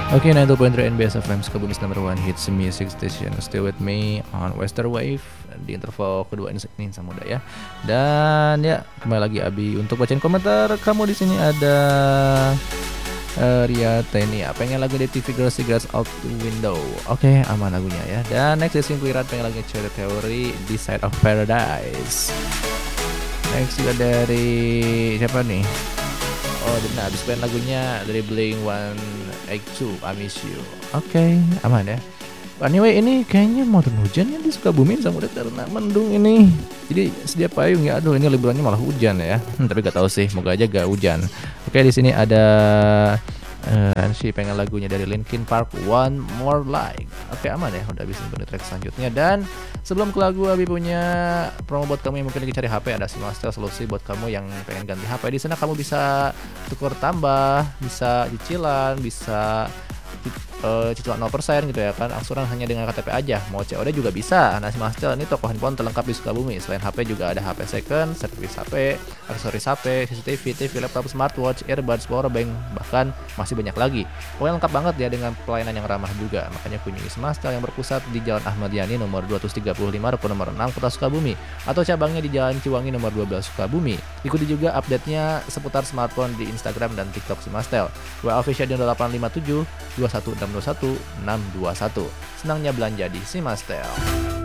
Okay, 92.3 NBS FM Sukabumi number one hits music station. Stay with me on Western Wave di interval kedua ini sama muda ya. Dan ya kembali lagi Abi untuk bacain komentar kamu di sini ada Ria Tenia pengen lagu dari TV Girls Cigarettes Out the Window. Oke, aman lagunya ya. Dan next is Simply Red pengen lagu Cherry Theory This Side of Paradise. Next juga dari siapa nih? Oh, nah habis pengen lagunya dari Blink-182 I Miss You. Oke, aman ya. Anyway, ini kayaknya mau turun hujan ya di Sukabumi sama udah karena mendung ini. Jadi sedia payung ya. Aduh, ini liburannya malah hujan ya. Tapi gak tahu sih, moga aja gak hujan. Oke, di sini ada Ransi pengen lagunya dari Linkin Park One More Like. Oke, aman ya. Udah bisa nonton track selanjutnya. Dan sebelum ke lagu, Abi punya promo buat kamu yang mungkin lagi cari HP. Ada Simastel solusi buat kamu yang pengen ganti HP. Di sana kamu bisa tukar tambah, bisa cicilan, bisa cicilan 0% gitu ya kan, angsuran hanya dengan KTP aja. Mau COD juga bisa. Nah, Simastel ini toko handphone terlengkap di Sukabumi. Selain HP juga ada HP second, servis HP, aksesoris HP, CCTV, TV, laptop, smartwatch, earbuds, powerbank, bahkan masih banyak lagi. Pokoknya lengkap banget ya dengan pelayanan yang ramah juga. Makanya kunjungi Simastel yang berpusat di Jalan Ahmad Yani nomor 235 Ruko nomor 6 Kota Sukabumi atau cabangnya di Jalan Ciwangi nomor 12 Sukabumi. Ikuti juga update-nya seputar smartphone di Instagram dan TikTok Simastel. WA official di 0857 21 621 621. Senangnya belanja di Simastel.